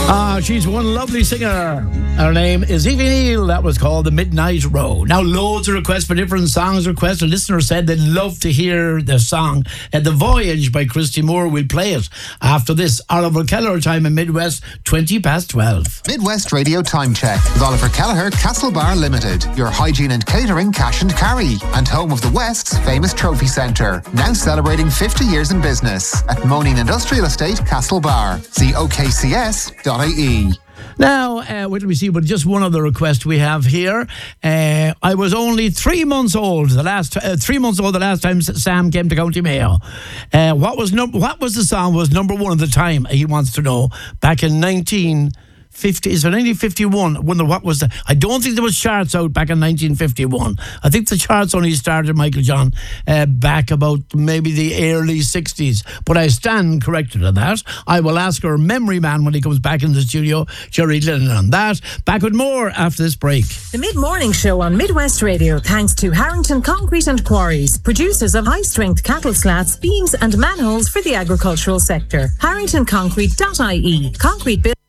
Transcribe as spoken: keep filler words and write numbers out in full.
Ah, she's one lovely singer. Her name is Evie Neal. That was called The Midnight Row. Now, loads of requests for different songs requests. A listener said they'd love to hear the song uh, The Voyage by Christy Moore. We'll play it after this. Oliver Kelleher time in Midwest, twenty past twelve. Midwest Radio Time Check with Oliver Kelleher, Castlebar Limited. Your hygiene and catering cash and carry. And home of the West's famous trophy centre. Now celebrating fifty years in business at Moaning Industrial Estate, Castlebar. See O K C S dot I E. Now, uh, wait till we see, but just one other request we have here. Uh, I was only three months old the last uh, three months old the last time Sam came to County Mayo. Uh, what was num- What was the song was number one at the time? He wants to know. Back in nineteen fifty, is it nineteen fifty-one? Wonder what was the? I don't think there was charts out back in nineteen fifty-one. I think the charts only started, Michael John, uh, back about maybe the early sixties. But I stand corrected on that. I will ask our memory man when he comes back in the studio, Jerry Lennon, on that. Back with more after this break. The Mid-Morning Show on Midwest Radio, thanks to Harrington Concrete and Quarries, producers of high-strength cattle slats, beams and manholes for the agricultural sector. harrington concrete dot I E. Concrete build